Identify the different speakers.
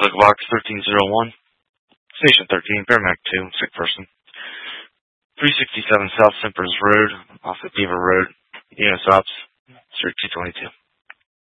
Speaker 1: Medical Box 1301, Station 13, Paramedic 2, sick person. 367 South Cypress Road, off of Beaver Road, Units Ops, Street 222.